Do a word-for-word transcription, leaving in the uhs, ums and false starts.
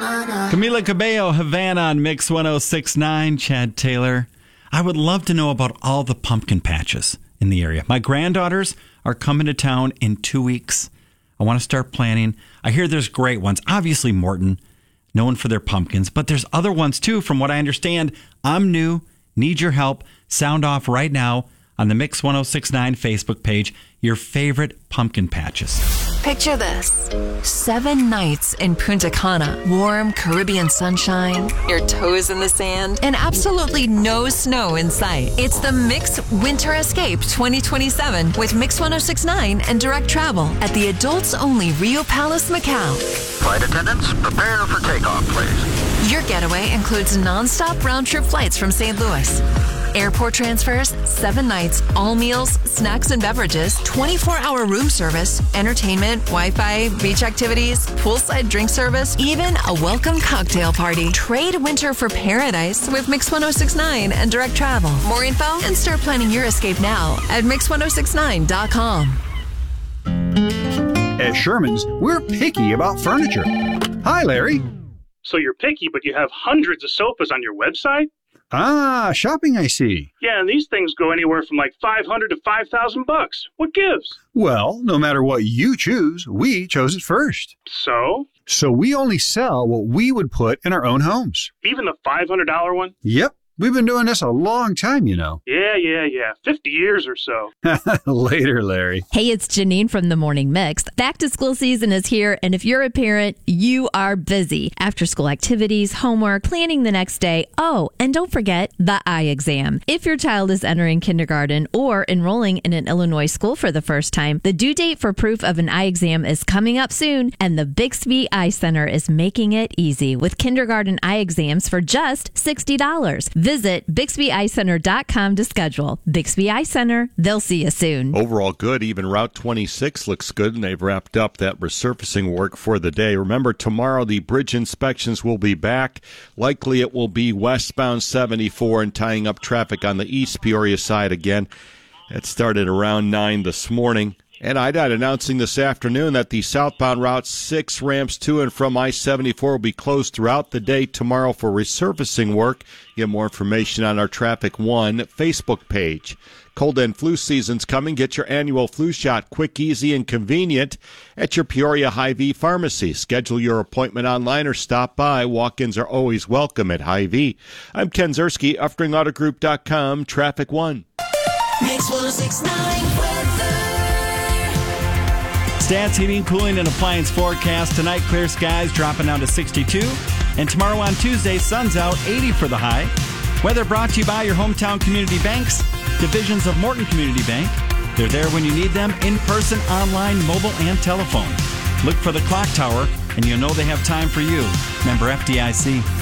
Camila Cabello, Havana on Mix one oh six point nine. Chad Taylor. I would love to know about all the pumpkin patches in the area. My granddaughters are coming to town in two weeks. I want to start planning. I hear there's great ones. Obviously, Morton, known for their pumpkins, but there's other ones too, from what I understand. I'm new, need your help. Sound off right now on the Mix one oh six point nine Facebook page, your favorite pumpkin patches. Picture this. Seven nights in Punta Cana. Warm Caribbean sunshine, your toes in the sand, and absolutely no snow in sight. It's the Mix Winter Escape twenty twenty-seven with Mix one oh six point nine and Direct Travel at the adults-only Rio Palace, Macau. Flight attendants, prepare for takeoff, please. Your getaway includes non-stop round-trip flights from Saint Louis. Airport transfers, seven nights, all meals, snacks and beverages, twenty-four hour room service, entertainment, Wi-Fi, beach activities, poolside drink service, even a welcome cocktail party. Trade winter for paradise with Mix one oh six point nine and Direct Travel. More info and start planning your escape now at mix ten sixty-nine dot com. At Sherman's, we're picky about furniture. Hi, Larry. So you're picky, but you have hundreds of sofas on your website? Ah, shopping, I see. Yeah, and these things go anywhere from like five hundred to five thousand bucks. What gives? Well, no matter what you choose, we chose it first. So? So we only sell what we would put in our own homes. Even the five hundred dollars one? Yep. We've been doing this a long time, you know. Yeah, yeah, yeah. fifty years or so. Later, Larry. Hey, it's Janine from The Morning Mix. Back to school season is here, and if you're a parent, you are busy. After school activities, homework, planning the next day. Oh, and don't forget the eye exam. If your child is entering kindergarten or enrolling in an Illinois school for the first time, the due date for proof of an eye exam is coming up soon, and the Bixby Eye Center is making it easy with kindergarten eye exams for just sixty dollars. Visit Bixby Eye Center dot com to schedule. Bixby Eye Center, they'll see you soon. Overall good. Even Route twenty-six looks good, and they've wrapped up that resurfacing work for the day. Remember, tomorrow the bridge inspections will be back. Likely it will be westbound seventy-four and tying up traffic on the East Peoria side again. It started around nine this morning. And I D O T announcing this afternoon that the southbound Route six ramps to and from I seventy-four will be closed throughout the day tomorrow for resurfacing work. Get more information on our Traffic One Facebook page. Cold and flu season's coming. Get your annual flu shot quick, easy, and convenient at your Peoria Hy-Vee pharmacy. Schedule your appointment online or stop by. Walk-ins are always welcome at Hy-Vee. I'm Ken Zerski, Uftring Auto Group dot com, Traffic One. Mix one oh six point nine weather. Stats, heating, cooling, and appliance forecast. Tonight, clear skies dropping down to sixty-two. And tomorrow on Tuesday, sun's out, eighty for the high. Weather brought to you by your hometown community banks, divisions of Morton Community Bank. They're there when you need them, in person, online, mobile, and telephone. Look for the clock tower, and you'll know they have time for you. Member F D I C.